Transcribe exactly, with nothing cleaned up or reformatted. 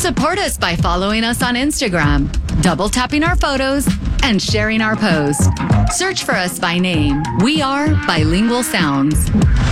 Support us by following us on Instagram, double tapping our photos, and sharing our post. Search for us by name. We are Bilingual Sounds.